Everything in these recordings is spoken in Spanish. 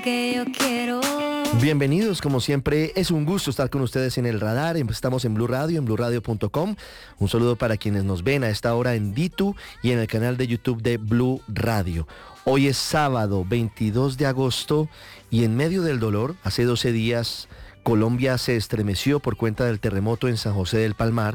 que yo quiero. Bienvenidos, como siempre, es un gusto estar con ustedes en el radar. Estamos en Blue Radio, en bluradio.com. Un saludo para quienes nos ven a esta hora en Ditu y en el canal de YouTube de Blue Radio. Hoy es sábado 22 de agosto y en medio del dolor, hace 12 días, Colombia se estremeció por cuenta del terremoto en San José del Palmar.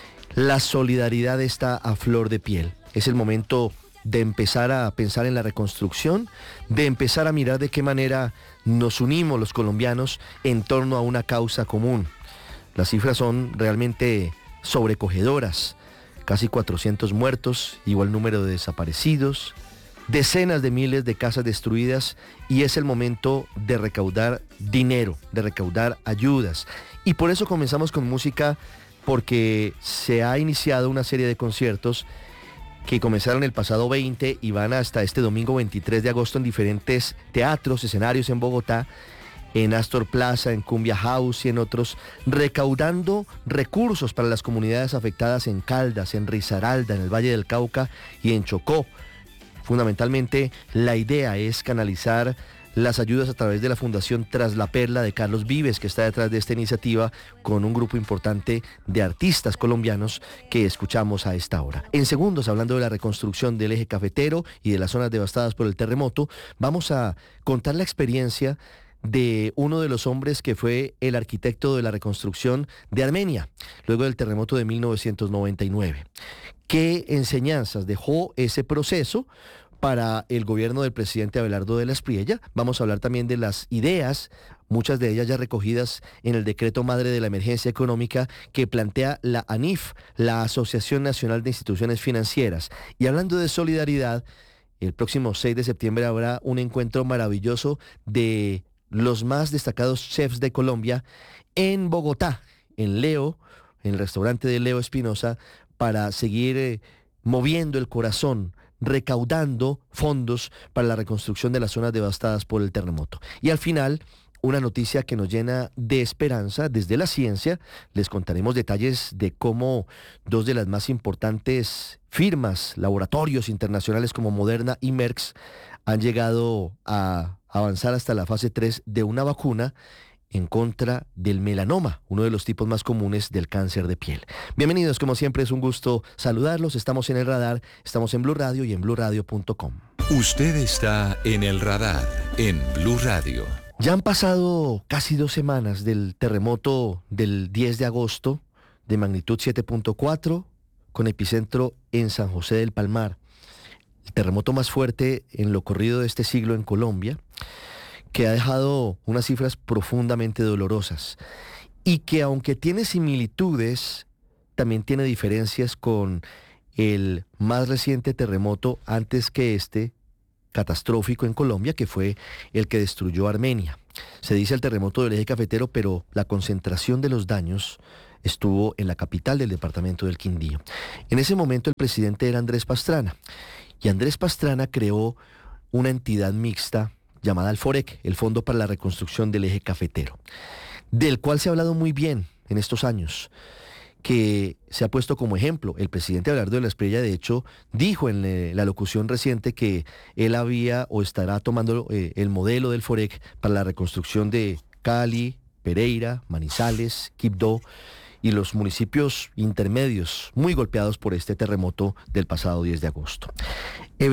La solidaridad está a flor de piel. Es el momento de empezar a pensar en la reconstrucción, de empezar a mirar de qué manera nos unimos los colombianos en torno a una causa común. Las cifras son realmente sobrecogedoras. Casi 400 muertos, igual número de desaparecidos, decenas de miles de casas destruidas, y es el momento de recaudar dinero, de recaudar ayudas. Y por eso comenzamos con música, porque se ha iniciado una serie de conciertos que comenzaron el pasado 20 y van hasta este domingo 23 de agosto en diferentes teatros, escenarios en Bogotá, en Astor Plaza, en Cumbia House y en otros, recaudando recursos para las comunidades afectadas en Caldas, en Risaralda, en el Valle del Cauca y en Chocó. Fundamentalmente, la idea es canalizar las ayudas a través de la Fundación Tras la Perla de Carlos Vives, que está detrás de esta iniciativa, con un grupo importante de artistas colombianos que escuchamos a esta hora. En segundos, hablando de la reconstrucción del eje cafetero y de las zonas devastadas por el terremoto, vamos a contar la experiencia de uno de los hombres que fue el arquitecto de la reconstrucción de Armenia, luego del terremoto de 1999. ¿Qué enseñanzas dejó ese proceso para el gobierno del presidente Abelardo de la Espriella? Vamos a hablar también de las ideas, muchas de ellas ya recogidas en el decreto madre de la emergencia económica que plantea la ANIF, la Asociación Nacional de Instituciones Financieras. Y hablando de solidaridad, el próximo 6 de septiembre habrá un encuentro maravilloso de los más destacados chefs de Colombia en Bogotá, en Leo, en el restaurante de Leo Espinosa, para seguir moviendo el corazón, recaudando fondos para la reconstrucción de las zonas devastadas por el terremoto. Y al final, una noticia que nos llena de esperanza desde la ciencia. Les contaremos detalles de cómo dos de las más importantes firmas, laboratorios internacionales como Moderna y Merck, han llegado a avanzar hasta la fase 3 de una vacuna en contra del melanoma, uno de los tipos más comunes del cáncer de piel. Bienvenidos, como siempre es un gusto saludarlos. Estamos en el radar, estamos en Blue Radio y en bluradio.com. Usted está en el radar en Blue Radio. Ya han pasado casi 2 semanas del terremoto del 10 de agosto de magnitud 7.4 con epicentro en San José del Palmar. El terremoto más fuerte en lo corrido de este siglo en Colombia, que ha dejado unas cifras profundamente dolorosas y que, aunque tiene similitudes, también tiene diferencias con el más reciente terremoto antes que este, catastrófico en Colombia, que fue el que destruyó Armenia. Se dice el terremoto del eje cafetero, pero la concentración de los daños estuvo en la capital del departamento del Quindío. En ese momento el presidente era Andrés Pastrana, y Andrés Pastrana creó una entidad mixta llamada el FOREC, el Fondo para la Reconstrucción del Eje Cafetero, del cual se ha hablado muy bien en estos años, que se ha puesto como ejemplo. El presidente Abelardo de la Espriella, de hecho, dijo en la locución reciente que él había o estará tomando el modelo del FOREC para la reconstrucción de Cali, Pereira, Manizales, Quibdó y los municipios intermedios muy golpeados por este terremoto del pasado 10 de agosto.